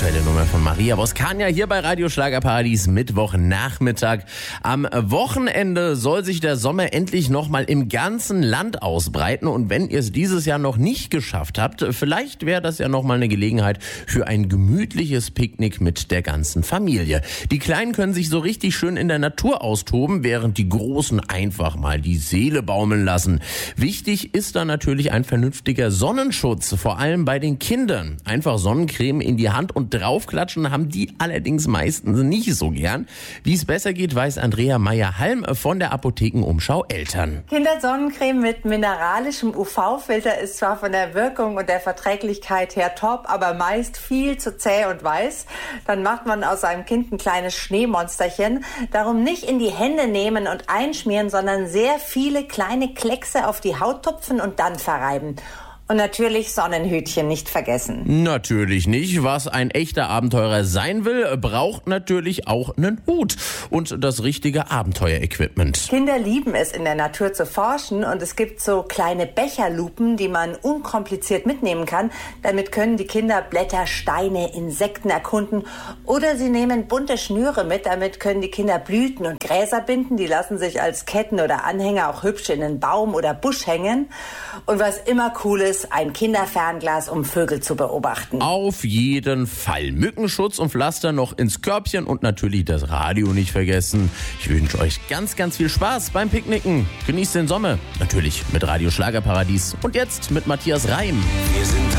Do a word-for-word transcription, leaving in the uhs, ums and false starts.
aktuelle Nummer von Maria Voskania hier bei Radio Schlagerparadies Mittwochnachmittag. Am Wochenende soll sich der Sommer endlich nochmal im ganzen Land ausbreiten. Und wenn ihr es dieses Jahr noch nicht geschafft habt, vielleicht wäre das ja nochmal eine Gelegenheit für ein gemütliches Picknick mit der ganzen Familie. Die Kleinen können sich so richtig schön in der Natur austoben, während die Großen einfach mal die Seele baumeln lassen. Wichtig ist da natürlich ein vernünftiger Sonnenschutz, vor allem bei den Kindern. Einfach Sonnencreme in die Hand und draufklatschen haben die allerdings meistens nicht so gern. Wie es besser geht, weiß Andrea Meyer-Halm von der Apothekenumschau Eltern. Kindersonnencreme mit mineralischem U V-Filter ist zwar von der Wirkung und der Verträglichkeit her top, aber meist viel zu zäh und weiß. Dann macht man aus seinem Kind ein kleines Schneemonsterchen. Darum nicht in die Hände nehmen und einschmieren, sondern sehr viele kleine Kleckse auf die Haut tupfen und dann verreiben. Und natürlich Sonnenhütchen nicht vergessen. Natürlich nicht. Was ein echter Abenteurer sein will, braucht natürlich auch einen Hut und das richtige Abenteuerequipment. Kinder lieben es, in der Natur zu forschen, und es gibt so kleine Becherlupen, die man unkompliziert mitnehmen kann. Damit können die Kinder Blätter, Steine, Insekten erkunden, oder sie nehmen bunte Schnüre mit. Damit können die Kinder Blüten und Gräser binden. Die lassen sich als Ketten oder Anhänger auch hübsch in einen Baum oder Busch hängen. Und was immer cool ist, ein Kinderfernglas, um Vögel zu beobachten. Auf jeden Fall. Mückenschutz und Pflaster noch ins Körbchen und natürlich das Radio nicht vergessen. Ich wünsche euch ganz, ganz viel Spaß beim Picknicken. Genießt den Sommer. Natürlich mit Radio Schlagerparadies. Und jetzt mit Matthias Reim. Wir sind